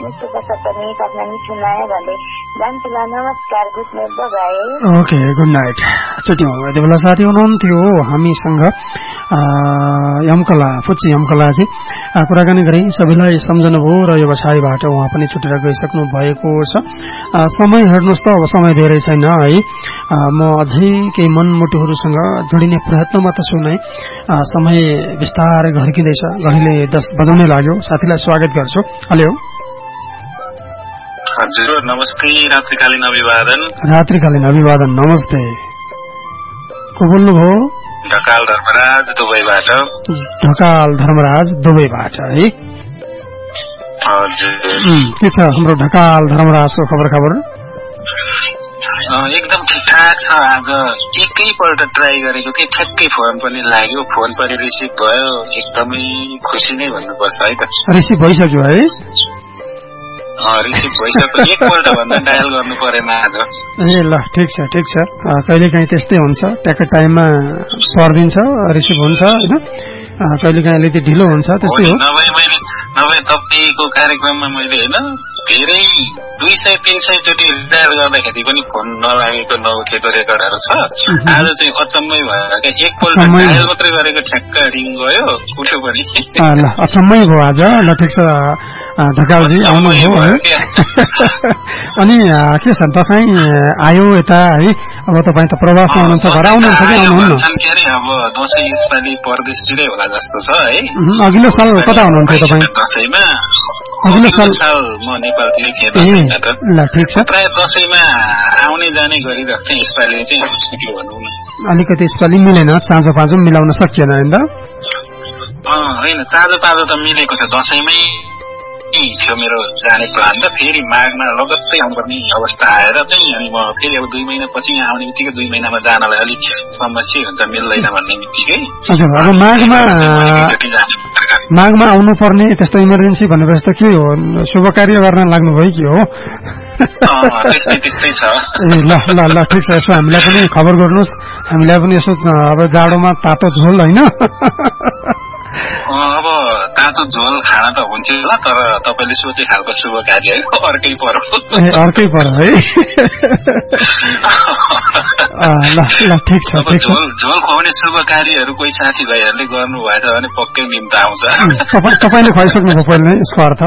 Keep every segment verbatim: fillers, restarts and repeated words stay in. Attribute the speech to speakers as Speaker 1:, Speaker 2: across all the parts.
Speaker 1: Okay good night छुट्यौँ। यति बेला साथी हुनुहुन्थ्यो हामीसँग यमकला फुच्ची यमकलाजी कुराकानी गरी सबैलाई सम्झनुभयो र व्यवसायबाट उहाँ पनि छुटेर गइसक्नु भएको छ। समय हेर्नुहोस् त अब समय धेरै छैन है। म अझै केही मनमुटुहरूसँग जोडिने प्रयत्नमा त छु नै। समय बिस्तारै घर्किँदैछ, घडीले दस बजाउनै लाग्यो। साथीलाई स्वागत गर्छु। हेलो
Speaker 2: हजुर नमस्ते। रात्रिकालीन अभिवादन।
Speaker 1: रात्रिकालीन अभिवादन नमस्ते। को बोल्नुभयो?
Speaker 2: ढकाल धर्मराज दुबईबाट।
Speaker 1: ढकाल धर्मराज दुबईबाट है।
Speaker 2: हजुर
Speaker 1: के छ हाम्रो ढकाल धर्मराजको खबर खबर?
Speaker 2: एकदम ठिकठाक छ। आज एकैपल्ट ट्राई गरेको थिएँ, ठ्याक्कै फोन पनि लाग्यो, फोन पनि रिसिभ भयो। एकदमै खुसी नै भन्नुपर्छ है त।
Speaker 1: रिसिभ भइसक्यो है?
Speaker 2: रिसिभ भइसक्यो, एकपल्ट भन्दा डायल गर्नु परेन आज।
Speaker 1: ए ल ठिक छ ठिक छ। कहिले काहीँ त्यस्तै हुन्छ, ट्याक्कै टाइममा पर्दिन्छ, रिसिभ हुन्छ होइन। कहिले काहीँ अलिकति ढिलो हुन्छ, त्यस्तै हो।
Speaker 2: नभए मैले नभए तपाईँको कार्यक्रममा मैले होइन धेरै दुई सय तीन सय चोटि डायल गर्दाखेरि पनि फोन नलागेको नउठेको रेकर्डहरू छ। आज चाहिँ अचम्मै भयो क्या, एकपल्ट डायल मात्रै गरेको ठ्याक्क रिङ गयो, उठ्यो पनि।
Speaker 1: ल अचम्मै भयो आज। ल ठिक छ ढकालजी आउनुभयो है। अनि के छ दसैँ आयो यता है। अब तपाईँ त प्रवासमा हुनुहुन्छ, घर आउनुहुन्छ कि आउनुहुन्न?
Speaker 2: के अरे अब दसैँ यसपालि परदेशतिरै होला जस्तो छ है।
Speaker 1: अघिल्लो साल कता हुनुहुन्थ्यो तपाईँ?
Speaker 2: दसैँमा
Speaker 1: अघिल्लो साल
Speaker 2: म नेपालतिरै थिएँ दसैँमा त।
Speaker 1: ल ठिक छ।
Speaker 2: प्राय दसैँमा आउने जाने गरिरहेको थिएँ। यसपालि चाहिँ के भनौँ न,
Speaker 1: अलिकति यसपालि मिलेन, चाँजो पाँजो मिलाउन सकिएन होइन?
Speaker 2: होइन चाँजो पाँजो त मिलेको छ, दसैँमै थियो मेरो जाने प्लान त। फेरि माघमा लगत्तै आउनुपर्ने अवस्था आएर चाहिँ अनि म फेरि अब दुई महिना पछि यहाँ आउने बित्तिकै दुई महिनामा जानलाई अलिक समस्या हुन्छ, मिल्दैन भन्ने बित्तिकै।
Speaker 1: हजुर अब माघमा माघमा आउनु पर्ने त्यस्तो इमर्जेन्सी भनेपछि त के हो, शुभ कार्य गर्न लाग्नुभयो कि हो?
Speaker 2: त्यस्तै त्यस्तै छ।
Speaker 1: ए ल ल ल ठिक छ। यसो हामीलाई पनि खबर गर्नुहोस्, हामीलाई पनि यसो अब जाडोमा तातो झोल होइन।
Speaker 2: अब तातो झोल खाना त हुन्थ्यो होला, तर तपाईँले सोचे खालको शुभ कार्य अर्कै पर्यो।
Speaker 1: ए अर्कै पर्यो है। ल ल ठिक छ ठिक छ।
Speaker 2: झोल झोल खुवाउने शुभ कार्यहरू कोही साथीभाइहरूले गर्नु भएछ भने पक्कै निम्ता आउँछ।
Speaker 1: तपाईँले खुवाइसक्नुभयो पहिले नै यसको अर्थ?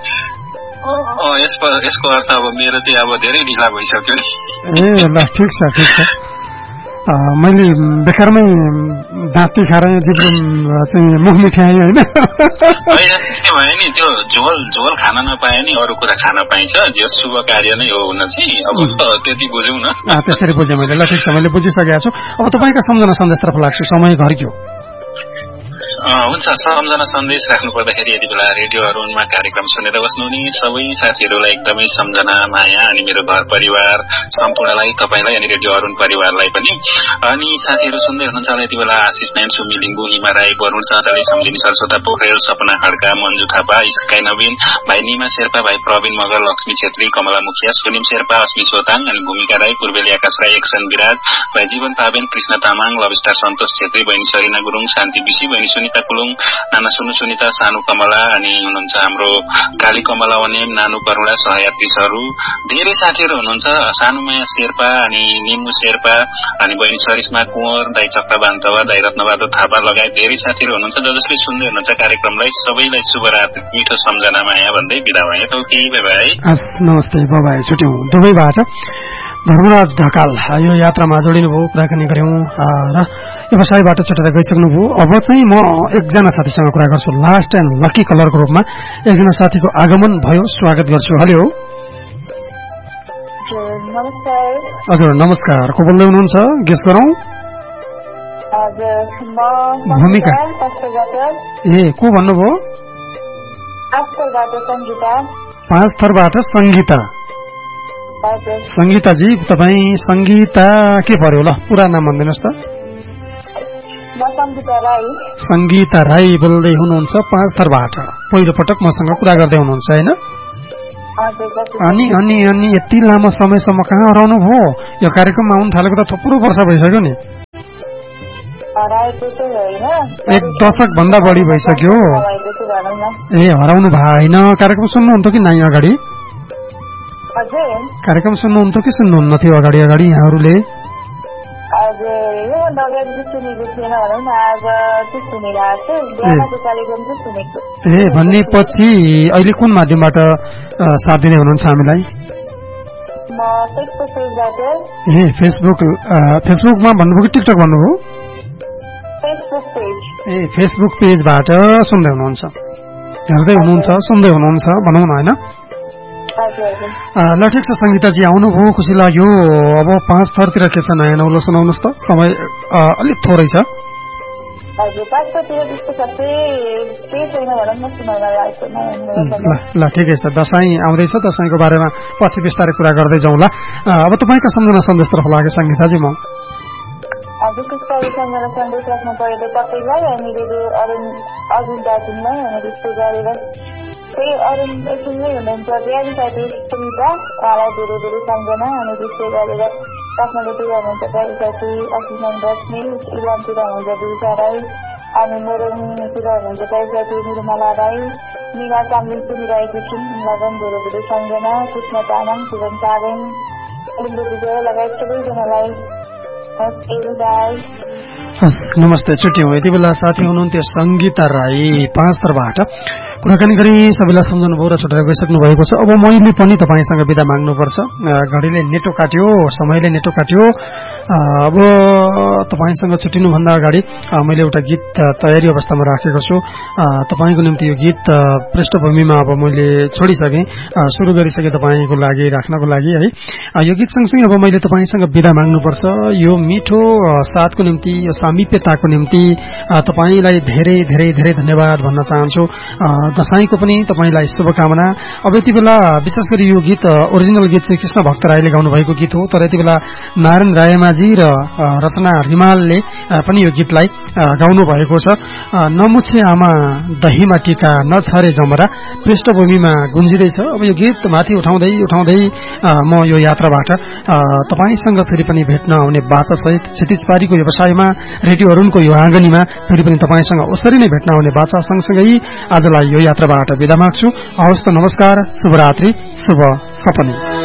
Speaker 2: यसको यसको अर्थ अब मेरो चाहिँ अब धेरै ढिला भइसक्यो नि।
Speaker 1: ए ल ठिक छ ठिक छ। मैले बेकारमै दाँती खाएर जिब्रो चाहिँ मुख मिठाएँ होइन।
Speaker 2: त्यस्तै भयो नि, त्यो झोल झोल खान नपाए नि अरू कुरा खान पाइन्छ, जो शुभ कार्य नै हो हुन चाहिँ। अब त्यति बुझौँ न।
Speaker 1: त्यसरी बुझेँ मैले। ल ठिक छ, मैले बुझिसकेको छु। अब तपाईँका सम्झना सन्देशतर्फ लाग्छु, समय घर्क्यो।
Speaker 2: हुन्छ, सम्झना सन्देश राख्नु पर्दाखेरि यति बेला रेडियो अरुणमा कार्यक्रम सुनेर बस्नुहुने सबै साथीहरूलाई एकदमै सम्झना माया, अनि मेरो घर परिवार सम्पूर्णलाई, तपाईँलाई अनि रेडियो अरुण परिवारलाई पनि। अनि साथीहरू सुन्दै हुनुहुन्छ यति बेला आशिष नारायण, सुमी लिम्बू, हिमा राई, वरुण चाँचाले, सम्झिनी सरस्वता पोखरेल, सपना खड्का, मन्जु थापा, स्काई नवीन, भाइ निमा शेर्पा, भाइ प्रवीण मगर, लक्ष्मी छेत्री, कमला मुखिया, सुनिम शेर्पा, अस्मी सोताङ, अनि भूमिका राई, पूर्वेली आकाश राई, एक्सन विराज, भाइ जीवन पाबेन, कृष्ण तामाङ, लभस्टार सन्तोष छेत्री, बहिनी सरिना गुरुङ, शान्ति विशी, बहिनी सुनिता कुलुङ, नाना सुनु सुनिता, सानु कमला, अनि हुनुहुन्छ हाम्रो काली कमला वनेम, नानु करुणा, सहयात्रीहरू धेरै साथीहरू हुनुहुन्छ। सानुमाया शेर्पा, अनि निम्बु शेर्पा, अनि बहिनी सरिस्मा कुँवर, दाई चक्का बान्तवा, दाई रत्नबहादुर थापा लगायत धेरै साथीहरू हुनुहुन्छ ज जसले सुन्दै हुनुहुन्छ कार्यक्रमलाई। सबैलाई शुभरात्रि, मिठो सम्झना माया भन्दै बिदा भए। Okay bye bye.
Speaker 1: नमस्ते बाइ बाइ। छुट्यौँ दुबईबाट धर्मराज ढकाल यो यात्रामा जोडिनुभयो, कुराकानी गऱ्यौँ र व्यवसायबाट छुटेर गइसक्नुभयो। अब चाहिँ म एकजना साथीसँग कुरा गर्छु, लास्ट एन्ड लकी कलरको रूपमा एकजना साथीको आगमन भयो, स्वागत गर्छु। हेलो हजुर नमस्कार, को बोल्दै हुनुहुन्छ गेस गरौँ? भूमिका। ए को भन्नुभयो? पाँच थरबाट सङ्गीता। सङ्गीताजी तपाईँ सङ्गीता के पर्यो ल, पुरा नाम भनिदिनुहोस् त। सङ्गीता राई बोल्दै हुनुहुन्छ पाँच थरबाट, पहिलो पटक मसँग कुरा गर्दै हुनुहुन्छ होइन? अनि अनि अनि यति लामो समयसम्म कहाँ हराउनु भयो? यो कार्यक्रममा आउनु थालेको त थुप्रो वर्ष भइसक्यो नि। एक दशक भन्दा बढी भइसक्यो। ए हराउनु भयो होइन। कार्यक्रम सुन्नुहुन्थ्यो कि नाइ अगाडि? कार्यक्रम सुन्नुहुन्थ्यो कि सुन्नुहुन्न थियो अगाडि अगाडि यहाँहरूले? ए भनेपछि अहिले कुन माध्यमबाट साथ दिने हुनुहुन्छ हामीलाई? ए फेसबुक फेसबुकमा भन्नुभयो कि टिकटक भन्नुभयो? ए फेसबुक पेजबाट सुन्दै हुनुहुन्छ, हेर्दै हुनुहुन्छ, सुन्दै हुनुहुन्छ भनौँ न होइन? ल ठिक छ सङ्गीताजी आउनुभयो, खुसी लाग्यो। अब पाँच थरतिर के छ नयाँ नौलो सुनाउनुहोस् त, समय अलिक थोरै छ। ल ठिकै छ, दसैँ आउँदैछ, दसैँको बारेमा पछि बिस्तारै कुरा गर्दै जाउँला। अब तपाईँको सम्झना सन्देशतर्फ लाग्यो सङ्गीताजी म।
Speaker 3: विशेष गरी सम्झना सन्देश राख्नु पऱ्यो त तपाईँलाई अनि अरुण अरुण दाजुलाई अनि त्यस्तै गरेर त्यही अरुण एकछिनमै हुनुहुन्छ बिहानी साथी सुनिता उहाँलाई धेरै धेरै सम्झना अनि त्यस्तै गरेर काठमाडौँतिर हुनुहुन्छ बिहानी साथी असिमान बस्ने इलामतिर हुनुहुन्छ दुर्गा राई अनि मोरङतिर हुनुहुन्छ बिहानी साथी निर्मला राई मिना चामलिङ सुनिरहेको छिन् उनलाई पनि धेरै धेरै सम्झना कृष्ण तामाङ शिवम तामाङ लिम्बू विजय लगायत सबैजनालाई
Speaker 1: नमस्ते छुट्यौँ। यति बेला साथी हुनुहुन्थ्यो सङ्गीता राई पाँच थरबाट कुराकानी गरी सबैलाई सम्झाउनुभयो र छुटेर गइसक्नु भएको छ। अब मैले पनि तपाईँसँग बिदा माग्नुपर्छ, घडीले नेटो काट्यो, समयले नेटो काट्यो। अब तपाईँसँग छुट्टिनुभन्दा अगाडि मैले एउटा गीत तयारी अवस्थामा राखेको छु तपाईँको निम्ति। यो गीत पृष्ठभूमिमा अब मैले छोडिसकेँ, सुरु गरिसकेँ तपाईँको लागि राख्नको लागि है। यो गीत सँगसँगै अब मैले तपाईँसँग बिदा माग्नुपर्छ। यो मिठो साथको निम्ति, यो सामिप्यताको निम्ति तपाईँलाई धेरै धेरै धेरै धन्यवाद भन्न चाहन्छु। दशैंको पनि तपाईलाई शुभकामना। अब यति बेला विशेष गरी यो गीत ओरिजिनल गीत चाहिँ कृष्ण भक्त राईले गाउनु भएको गीत हो, तर यति बेला नारायण रायमाझी र रचना रिमालले पनि यो गीतलाई गाउनु भएको छ। नमुछे आमा दहीमा टीका नछरे जमरा पृष्ठभूमिमा गुन्जिँदैछ। अब यो गीत माथि उठाउँदै उठाउँदै म यो यात्राबाट तपाईसँग फेरि पनि भेट्न आउने बाचा सहित क्षितिज पारीको व्यवसायमा रेडियो अरुणको यो आँगनीमा फेरि पनि तपाईसँग उसरी नै भेट्न आउने बाचा सँगसँगै आजलाई यो यात्राबाट बिदा माग्छु। हवस् त, नमस्कार, शुभरात्रि, शुभ सपनी।